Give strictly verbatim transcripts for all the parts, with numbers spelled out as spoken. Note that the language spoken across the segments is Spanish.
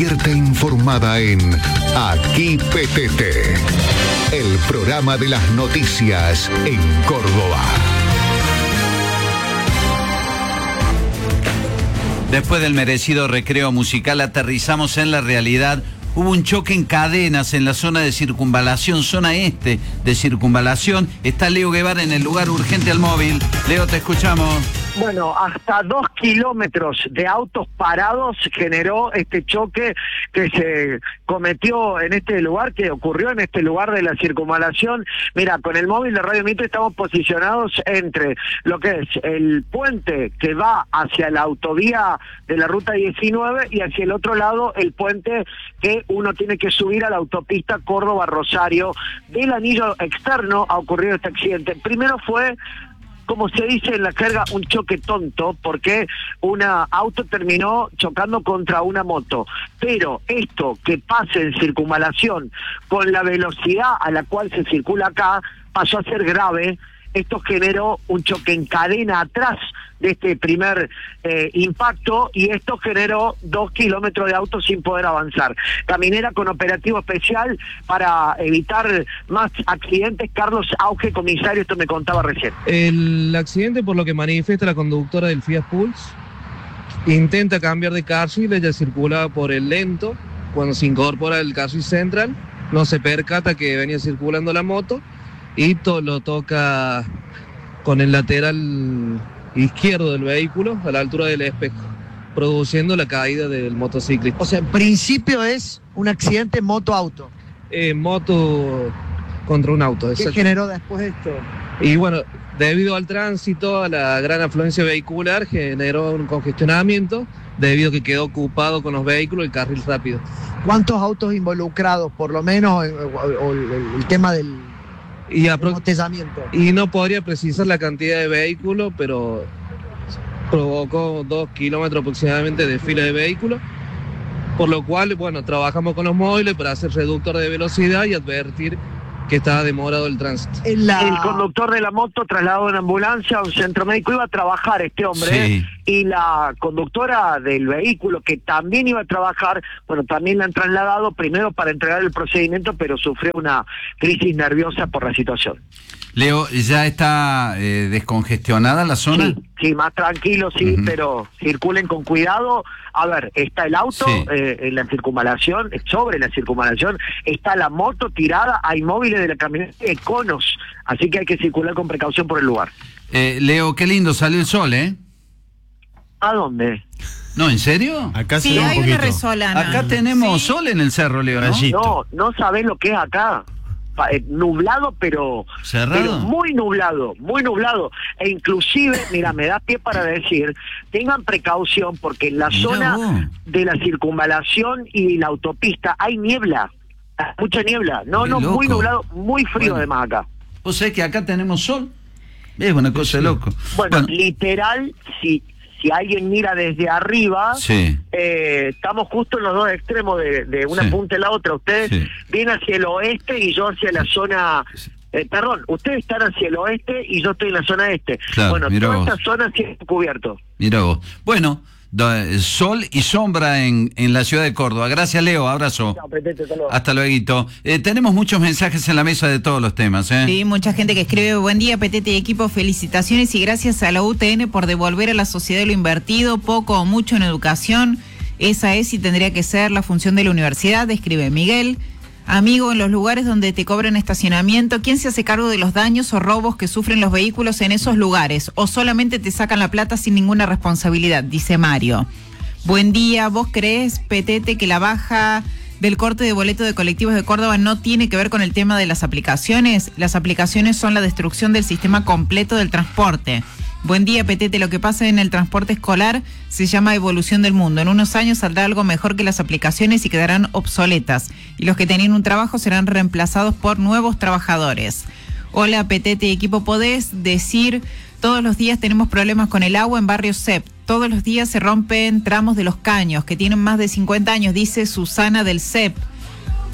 Despierta informada en Aquí P T T, el programa de las noticias en Córdoba. Después del merecido recreo musical, aterrizamos en la realidad. Hubo un choque en cadenas en la zona de circunvalación, zona este de circunvalación. Está Leo Guevara en el lugar, urgente al móvil. Leo, te escuchamos. Bueno, hasta dos kilómetros de autos parados generó este choque que se cometió en este lugar, que ocurrió en este lugar de la circunvalación. Mira, con el móvil de Radio Mitre estamos posicionados entre lo que es el puente que va hacia la autovía de la ruta diecinueve y hacia el otro lado el puente que uno tiene que subir a la autopista Córdoba-Rosario. Del anillo externo ha ocurrido este accidente. Primero fue, como se dice en la jerga, un choque tonto, porque un auto terminó chocando contra una moto. Pero esto que pasa en circunvalación con la velocidad a la cual se circula acá, pasó a ser grave. Esto generó un choque en cadena atrás de este primer eh, impacto, y esto generó dos kilómetros de autos sin poder avanzar. Caminera con operativo especial para evitar más accidentes. Carlos Auge, comisario, esto me contaba recién. El accidente, por lo que manifiesta la conductora del Fiat Pulse, intenta cambiar de carril. Ella circulaba por el lento. Cuando se incorpora el carril central, no se percata que venía circulando la moto y to- lo toca con el lateral izquierdo del vehículo a la altura del espejo, produciendo la caída del motociclista. O sea, en principio es un accidente moto-auto. Eh, moto contra un auto. ¿Qué exacto. generó después esto? Y bueno, debido al tránsito, a la gran afluencia vehicular, generó un congestionamiento, debido a que quedó ocupado con los vehículos el carril rápido. ¿Cuántos autos involucrados, por lo menos, en, o, o el, el tema del... Y, apro- embotellamiento? y no podría precisar la cantidad de vehículos, pero provocó dos kilómetros aproximadamente de fila de vehículos, por lo cual, bueno, trabajamos con los móviles para hacer reductor de velocidad y advertir que estaba demorado el tránsito. La... El conductor de la moto, trasladado en ambulancia a un centro médico, iba a trabajar este hombre, Sí. ¿eh? Y la conductora del vehículo, que también iba a trabajar, bueno, también la han trasladado primero para entregar el procedimiento, pero sufrió una crisis nerviosa por la situación. Leo, ¿ya está eh, descongestionada la zona? Sí, sí, más tranquilo, sí, Uh-huh. pero circulen con cuidado. A ver, está el auto Sí. eh, en la circunvalación, sobre la circunvalación, está la moto tirada, hay móviles de la camioneta de conos, así que hay que circular con precaución por el lugar. Eh, Leo, qué lindo salió el sol, ¿eh? ¿A dónde? No, ¿en serio? Acá se Sí, ve un hay poquito. una resolana. Acá tenemos Sí. sol en el cerro, Leo, ¿no? Rayito. No, no sabés lo que es acá. Pa- eh, nublado, pero, ¿Cerrado? pero muy nublado, muy nublado. E inclusive, mira, me da pie para decir, tengan precaución porque en la Mirá zona vos. de la circunvalación y la autopista hay niebla, mucha niebla. No, Qué no, muy loco. nublado, muy frío Bueno. además acá. ¿Vos sabés que acá tenemos sol? Es una cosa de loco. Bueno, literal, si si alguien mira desde arriba, Sí. eh, estamos justo en los dos extremos de, de una Sí. punta y la otra. Ustedes Sí. vienen hacia el oeste y yo hacia la zona... Eh, perdón, ustedes están hacia el oeste y yo estoy en la zona este. Claro, bueno, mirá toda vos. esta zona sí está cubierto. Mira vos. Bueno, do- sol y sombra en, en la ciudad de Córdoba. Gracias, Leo. Abrazo. Chao, Petete, hasta luego. Hasta luego. Eh, tenemos muchos mensajes en la mesa de todos los temas, ¿eh? Sí, mucha gente que escribe: buen día, Petete y equipo, felicitaciones y gracias a la U T N por devolver a la sociedad lo invertido, poco o mucho en educación. Esa es y tendría que ser la función de la universidad, escribe Miguel. Amigo, en los lugares donde te cobran estacionamiento, ¿quién se hace cargo de los daños o robos que sufren los vehículos en esos lugares? ¿O solamente te sacan la plata sin ninguna responsabilidad? Dice Mario. Buen día, ¿vos crees, Petete, que la baja del corte de boleto de colectivos de Córdoba no tiene que ver con el tema de las aplicaciones? Las aplicaciones son la destrucción del sistema completo del transporte. Buen día, Petete. Lo que pasa en el transporte escolar se llama evolución del mundo. En unos años saldrá algo mejor que las aplicaciones y quedarán obsoletas. Y los que tenían un trabajo serán reemplazados por nuevos trabajadores. Hola, Petete y equipo. ¿Podés decir, todos los días tenemos problemas con el agua en Barrio C E P? Todos los días se rompen tramos de los caños, que tienen más de cincuenta años, dice Susana del C E P.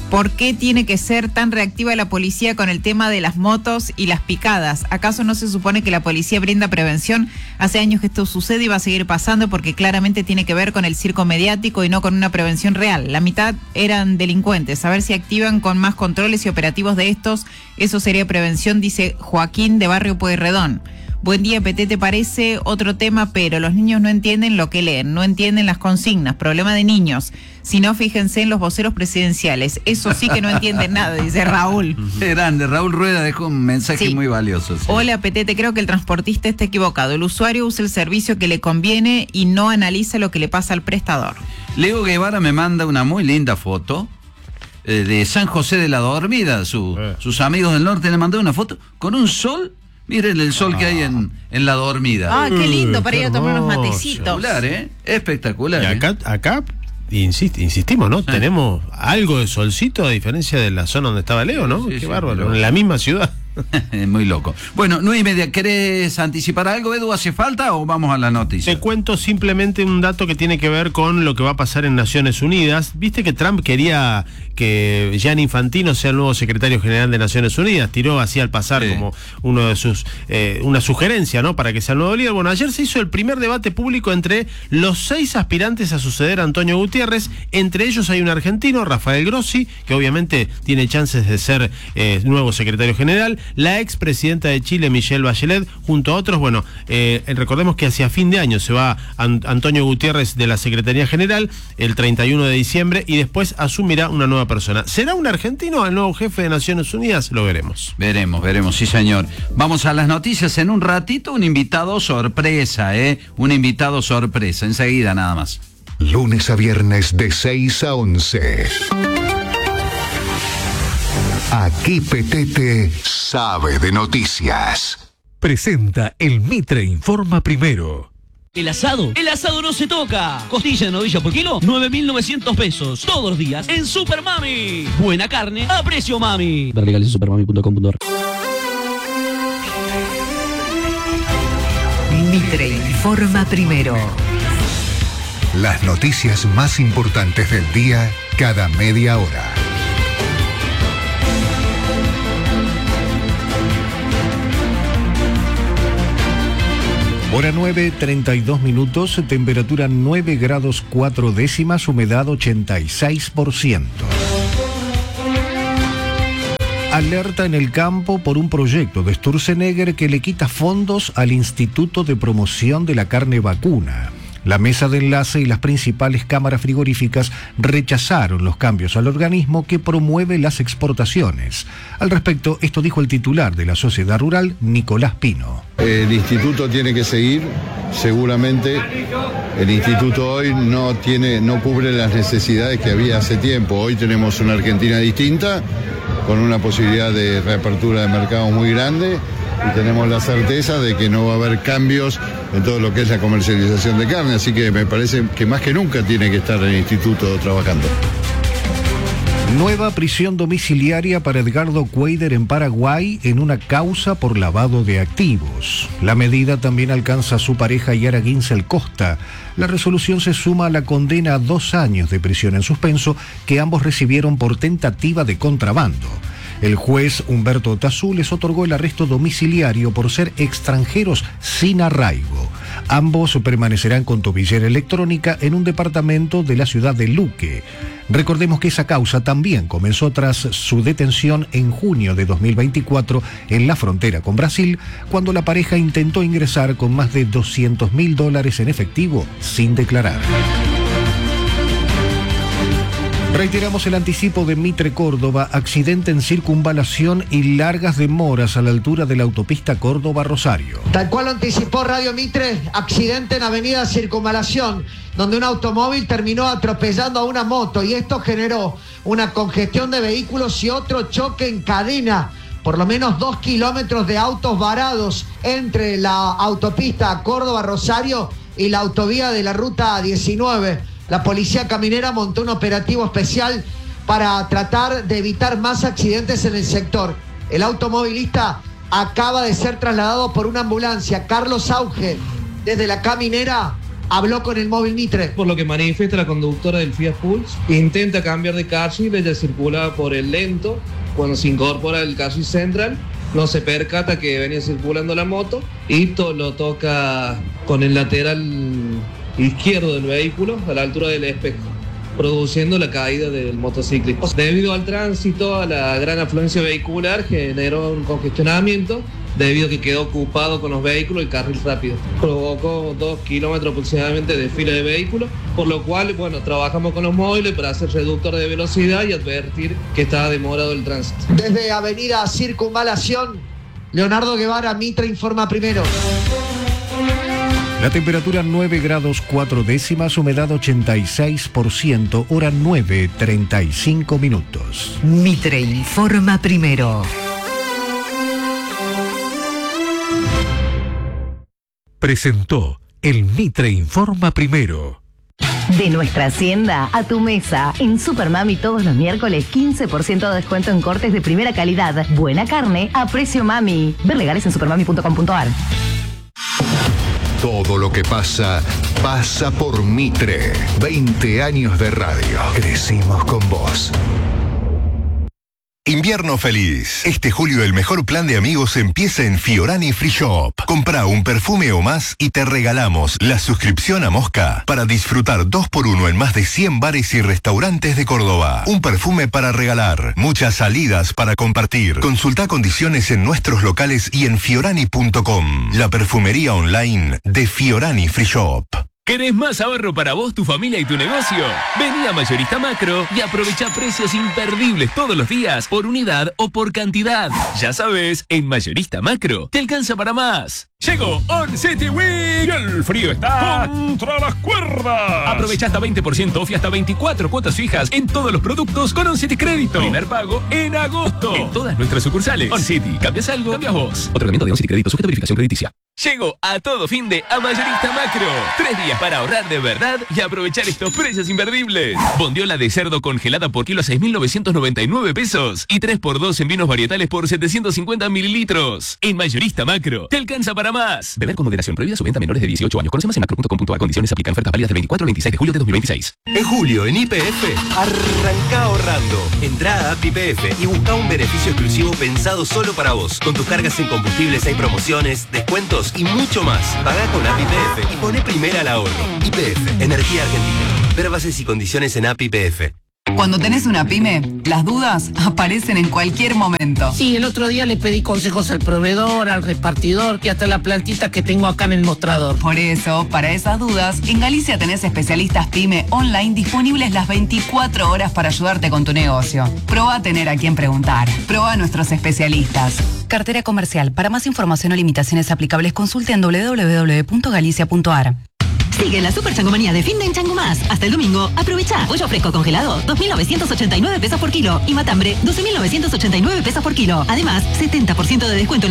¿Por qué tiene que ser tan reactiva la policía con el tema de las motos y las picadas? ¿Acaso no se supone que la policía brinda prevención? Hace años que esto sucede y va a seguir pasando porque claramente tiene que ver con el circo mediático y no con una prevención real. La mitad eran delincuentes. A ver si activan con más controles y operativos de estos. Eso sería prevención, dice Joaquín de Barrio Pueyrredón. Buen día, P T, ¿te parece otro tema? Pero los niños no entienden lo que leen, no entienden las consignas, problema de niños. Si no, fíjense en los voceros presidenciales. Eso sí que no entienden nada, dice Raúl. Qué grande, Raúl Rueda dejó un mensaje sí. muy valioso. Sí. Hola, P T, te creo que el transportista está equivocado. El usuario usa el servicio que le conviene y no analiza lo que le pasa al prestador. Leo Guevara me manda una muy linda foto eh, de San José de la Dormida. Su, eh. Sus amigos del norte le mandaron una foto con un sol. Miren el sol ah. que hay en, en la Dormida. Ah, qué lindo, para ir a tomar unos matecitos. Espectacular, ¿eh? Espectacular. Y acá, ¿eh? acá insist, insistimos, ¿no? Ah. Tenemos algo de solcito a diferencia de la zona donde estaba Leo, ¿no? Sí, qué sí, bárbaro, pero... en la misma ciudad. Muy loco. Bueno, nueve y media, ¿querés anticipar algo, Edu? ¿Hace falta o vamos a la noticia? Te cuento simplemente un dato que tiene que ver con lo que va a pasar en Naciones Unidas. Viste que Trump quería que Gianni Infantino sea el nuevo secretario general de Naciones Unidas. Tiró así al pasar sí. como uno de sus eh, una sugerencia, ¿no? Para que sea el nuevo líder. Bueno, ayer se hizo el primer debate público entre los seis aspirantes a suceder a Antonio Gutiérrez. Entre ellos hay un argentino, Rafael Grossi, que obviamente tiene chances de ser eh, nuevo secretario general. La expresidenta de Chile, Michelle Bachelet, junto a otros. Bueno, eh, recordemos que hacia fin de año se va An- Antonio Gutiérrez de la Secretaría General, el treinta y uno de diciembre, y después asumirá una nueva persona. ¿Será un argentino el nuevo jefe de Naciones Unidas? Lo veremos. Veremos, veremos, sí señor. Vamos a las noticias en un ratito, un invitado sorpresa, ¿eh? Un invitado sorpresa, enseguida nada más. Lunes a viernes de seis a once. Aquí Petete sabe de noticias. Presenta el Mitre Informa Primero. ¿El asado? El asado no se toca. Costilla de novilla por kilo, nueve mil novecientos pesos. Todos los días en Super Mami. Buena carne a precio mami. Ver legales en supermami punto com punto a r. Mitre Informa Primero. Las noticias más importantes del día cada media hora. Hora nueve, treinta y dos minutos, temperatura nueve grados cuatro décimas, humedad ochenta y seis por ciento. Alerta en el campo por un proyecto de Sturzenegger que le quita fondos al Instituto de Promoción de la Carne Vacuna. La mesa de enlace y las principales cámaras frigoríficas rechazaron los cambios al organismo que promueve las exportaciones. Al respecto, esto dijo el titular de la Sociedad Rural, Nicolás Pino. El instituto tiene que seguir, seguramente el instituto hoy no tiene, no cubre las necesidades que había hace tiempo. Hoy tenemos una Argentina distinta, con una posibilidad de reapertura de mercado muy grande. Y tenemos la certeza de que no va a haber cambios en todo lo que es la comercialización de carne, así que me parece que más que nunca tiene que estar el instituto trabajando. Nueva prisión domiciliaria para Edgardo Cuéllar en Paraguay en una causa por lavado de activos. La medida también alcanza a su pareja Yara Ginsel Costa. La resolución se suma a la condena a dos años de prisión en suspenso que ambos recibieron por tentativa de contrabando. El juez Humberto Tazú les otorgó el arresto domiciliario por ser extranjeros sin arraigo. Ambos permanecerán con tobillera electrónica en un departamento de la ciudad de Luque. Recordemos que esa causa también comenzó tras su detención en junio de dos mil veinticuatro en la frontera con Brasil, cuando la pareja intentó ingresar con más de doscientos mil dólares en efectivo sin declarar. Reiteramos el anticipo de Mitre Córdoba, accidente en circunvalación y largas demoras a la altura de la autopista Córdoba-Rosario. Tal cual lo anticipó Radio Mitre, accidente en Avenida Circunvalación, donde un automóvil terminó atropellando a una moto y esto generó una congestión de vehículos y otro choque en cadena. Por lo menos dos kilómetros de autos varados entre la autopista Córdoba-Rosario y la autovía de la Ruta diecinueve. La policía caminera montó un operativo especial para tratar de evitar más accidentes en el sector. El automovilista acaba de ser trasladado por una ambulancia. Carlos Auge, desde la caminera, habló con el móvil Mitre. Por lo que manifiesta la conductora del Fiat Pulse, intenta cambiar de carril, ella circula por el lento, cuando se incorpora el carril central, no se percata que venía circulando la moto y to- lo toca con el lateral izquierdo del vehículo a la altura del espejo, produciendo la caída del motociclista. Debido al tránsito, a la gran afluencia vehicular, generó un congestionamiento debido a que quedó ocupado con los vehículos el carril rápido. Provocó dos kilómetros aproximadamente de fila de vehículos, por lo cual, bueno, trabajamos con los móviles para hacer reductor de velocidad y advertir que estaba demorado el tránsito. Desde Avenida Circunvalación, Leonardo Guevara, Mitre informa primero. La temperatura nueve grados cuatro décimas, humedad ochenta y seis por ciento, hora nueve, treinta y cinco minutos. Mitre informa primero. Presentó el Mitre Informa Primero. De nuestra hacienda a tu mesa. En Supermami todos los miércoles quince por ciento de descuento en cortes de primera calidad. Buena carne a precio mami. Ver legales en supermami punto com punto ar. Todo lo que pasa, pasa por Mitre. veinte años de radio. Crecimos con vos. Invierno feliz. Este julio el mejor plan de amigos empieza en Fiorani Free Shop. Compra un perfume o más y te regalamos la suscripción a Mosca para disfrutar dos por uno en más de cien bares y restaurantes de Córdoba. Un perfume para regalar, muchas salidas para compartir. Consulta condiciones en nuestros locales y en fiorani punto com. La perfumería online de Fiorani Free Shop. ¿Querés más ahorro para vos, tu familia y tu negocio? Vení a Mayorista Macro y aprovecha precios imperdibles todos los días, por unidad o por cantidad. Ya sabes, en Mayorista Macro te alcanza para más. Llegó On City Week y el frío está contra las cuerdas. Aprovecha hasta veinte por ciento off y hasta veinticuatro cuotas fijas en todos los productos con On City Crédito. Primer pago en agosto en todas nuestras sucursales. On City, cambias algo, cambias vos. Otorgamiento de On City Crédito sujeto a verificación crediticia. Llegó a todo fin de a Mayorista Macro. Tres días para ahorrar de verdad y aprovechar estos precios imperdibles. Bondiola de cerdo congelada por kilo a seis mil novecientos noventa y nueve pesos. Y tres por dos en vinos varietales por setecientos cincuenta mililitros. En Mayorista Macro te alcanza para más. Beber con moderación. Prohibida su venta a menores de dieciocho años. Conoce más en macro punto com punto ar. Condiciones aplican. Ofertas válidas del veinticuatro al veintiséis de julio de dos mil veintiséis. En julio, en Y P F, arranca ahorrando. Entrá a App Y P F y busca un beneficio exclusivo pensado solo para vos. Con tus cargas en combustibles hay promociones, descuentos y mucho más. Pagá con App Y P F y poné primera al ahorro. Y P F, Energía Argentina. Ver bases y condiciones en App Y P F. Cuando tenés una pyme, las dudas aparecen en cualquier momento. Sí, el otro día le pedí consejos al proveedor, al repartidor, que hasta la plantita que tengo acá en el mostrador. Por eso, para esas dudas, en Galicia tenés especialistas pyme online disponibles las veinticuatro horas para ayudarte con tu negocio. Probá a tener a quien preguntar. Probá a nuestros especialistas. Cartera comercial. Para más información o limitaciones aplicables, consulte en doble u doble u doble u punto galicia punto ar. Sigue la super changomanía de fin de en Chango Más. Hasta el domingo, aprovecha. Pollo fresco congelado, dos mil novecientos ochenta y nueve pesos por kilo. Y matambre, doce mil novecientos ochenta y nueve pesos por kilo. Además, setenta por ciento de descuento en